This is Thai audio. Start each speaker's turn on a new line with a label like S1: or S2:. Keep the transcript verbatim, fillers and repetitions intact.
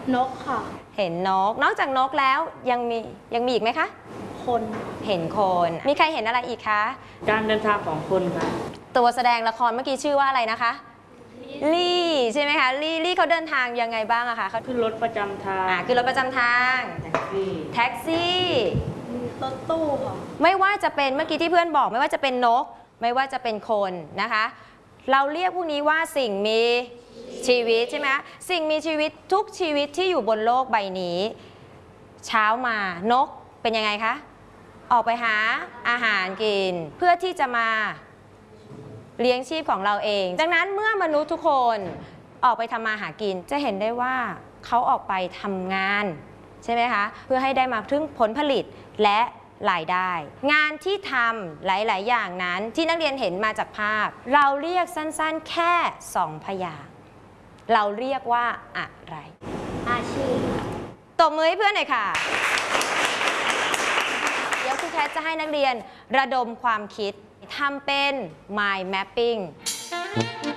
S1: นกค่ะ
S2: เห็นนกนอกจากนกแล้วยังมียังมีอีกไหมคะ
S1: คน
S2: เห็นคนมีใครเห็นอะไรอีกคะ
S3: การเดินทางของคนค่ะ
S2: ตัวแสดงละครเมื่อกี้ชื่อว่าอะไรนะคะลี่ใช่ไหมคะลี่ลี่เขาเดินทางยังไงบ้างอะคะเขา
S3: ขึ้นรถประจำทาง
S2: อ่าขึ้นรถประจำทาง
S3: แท็กซี่
S2: แท็กซี่
S1: รถตู้ค่ะ
S2: ไม่ว่าจะเป็นเมื่อกี้ที่เพื่อนบอกไม่ว่าจะเป็นนกไม่ว่าจะเป็นคนนะคะเราเรียกพวกนี้ว่าสิ่งมีชีวิตใช่ไหมสิ่งมีชีวิตทุกชีวิตที่อยู่บนโลกใบนี้เช้ามานกเป็นยังไงคะออกไปหาอาหารกินเพื่อที่จะมาเลี้ยงชีพของเราเองดังนั้นเมื่อมนุษย์ทุกคนออกไปทำมาหากินจะเห็นได้ว่าเขาออกไปทำงานใช่ไหมคะเพื่อให้ได้มาถึงผลผลิตและรายได้งานที่ทำหลายๆอย่างนั้นที่นักเรียนเห็นมาจากภาพเราเรียกสั้นๆแค่สองพยางค์เราเรียกว่าอะไร
S1: อาชีพ
S2: ตบมือให้เพื่อนหน่อยค่ะเดี๋ยวครูแคทจะให้นักเรียนระดมความคิดทำเป็น mind mapping